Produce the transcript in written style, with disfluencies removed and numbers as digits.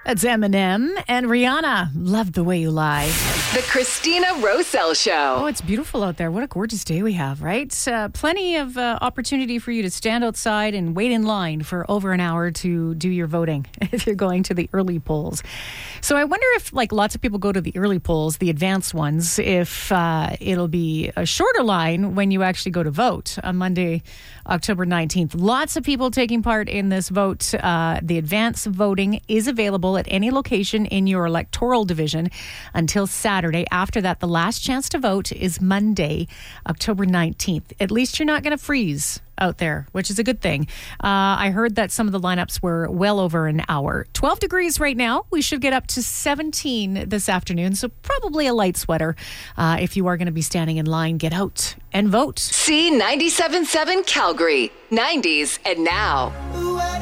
That's Eminem and Rihanna. Love the Way You Lie. The Christina Rosell Show. Oh, it's beautiful out there. What a gorgeous day we have, right? Plenty of opportunity for you to stand outside and wait in line for over an hour to do your voting if you're going to the early polls. So I wonder if, like, lots of people go to the early polls, the advanced ones, if it'll be a shorter line when you actually go to vote on Monday, October 19th. Lots of people taking part in this vote. The advanced voting is available at any location in your electoral division until Saturday. After that, the last chance to vote is Monday, October 19th. At least you're not going to freeze out there, which is a good thing. I heard that some of the lineups were well over an hour. 12 degrees right now. We should get up to 17 this afternoon, so probably a light sweater. If you are going to be standing in line, get out and vote. C97.7 Calgary, 90s and now.